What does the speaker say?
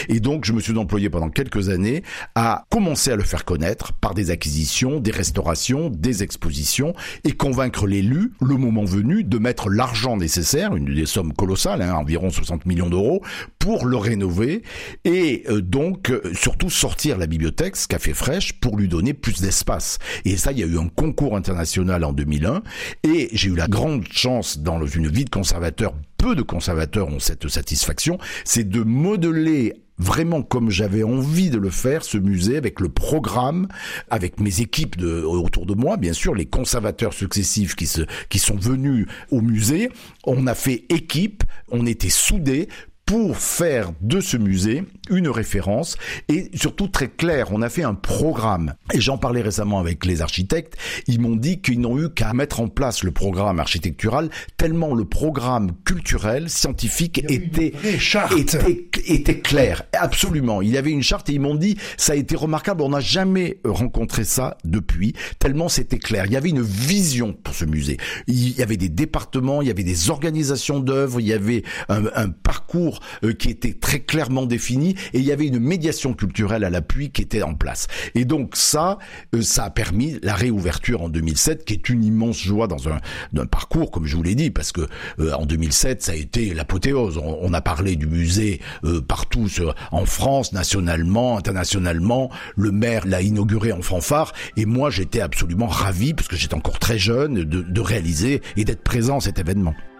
Et donc, je me suis employé pendant quelques années à commencer à le faire connaître par des acquisitions, des restaurations, des expositions, et convaincre l'élu, le moment venu, de mettre l'argent nécessaire, des sommes colossales, environ 60 millions d'euros, pour le rénover, et donc surtout sortir la bibliothèque, ce qu'a fait Fresh, pour lui donner plus d'espace. Et ça, il y a eu un concours international en 2001, et j'ai eu la grande chance, dans une vie de conservateur, peu de conservateurs ont cette satisfaction, c'est de modeler vraiment comme j'avais envie de le faire, ce musée, avec le programme, avec mes équipes autour de moi, bien sûr, les conservateurs successifs qui sont venus au musée. On a fait équipe, on était soudés pour faire de ce musée une référence et surtout très clair. On a fait un programme et j'en parlais récemment avec les architectes. Ils m'ont dit qu'ils n'ont eu qu'à mettre en place le programme architectural tellement le programme culturel, scientifique était clair. Absolument. Il y avait une charte et ils m'ont dit ça a été remarquable. On n'a jamais rencontré ça depuis tellement c'était clair. Il y avait une vision pour ce musée. Il y avait des départements, il y avait des organisations d'œuvres, il y avait un parcours qui était très clairement défini et il y avait une médiation culturelle à l'appui qui était en place. Et donc ça a permis la réouverture en 2007 qui est une immense joie dans un parcours, comme je vous l'ai dit, parce que en 2007 ça a été l'apothéose. On a parlé du musée partout en France, nationalement, internationalement. Le maire l'a inauguré en fanfare et moi j'étais absolument ravi, parce que j'étais encore très jeune, de réaliser et d'être présent à cet événement.